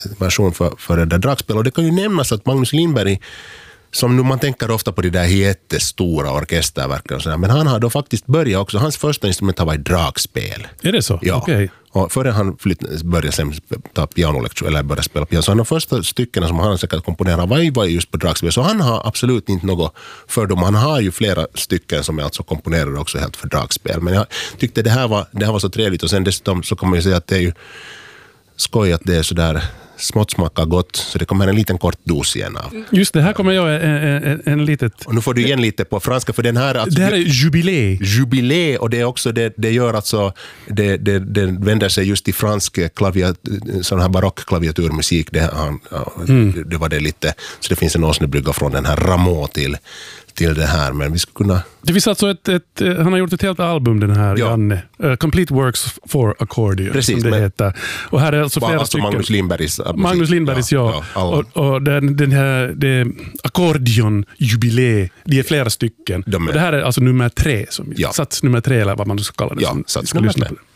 version för det där dragspel. Och det kan ju nämnas att Magnus Lindberg, som nu man tänker ofta på de där jättestora orkesterverken och sådär, men han har då faktiskt börjat också, hans första instrument har varit dragspel. Är det så? Ja. Okay. Och före han började sen ta pianolektion eller började spela piano, så han de första stycken som han säkert komponerar var just på dragspel. Så han har absolut inte något fördom. Han har ju flera stycken som är alltså komponerade också helt för dragspel. Men jag tyckte det här var så trevligt, och sen dessutom så kan man ju säga att det är ju skoj att det är så där smått smakar gott, så det kommer en liten kort dos igen av. Just det, här kommer jag en litet... Och nu får du igen lite på franska, för den här... Alltså, det här är jubilé. Jubilé, och det är också, det gör alltså, det vänder sig just till fransk sån här barockklaviaturmusik, det var det lite, så det finns en åsnebrygga från den här Rameau till det här, men vi skulle kunna... Det finns alltså han har gjort ett helt album, den här Janne. Complete Works for Accordion. Precis, som det heter. Och här är alltså flera stycken. Magnus Lindbergs musik. Magnus Lindbergs, ja. Och den här, det accordion jubilé, det är flera stycken. Och det här är alltså nummer 3, sats nummer 3 eller vad man ska kalla det. Ja, sats nummer 3.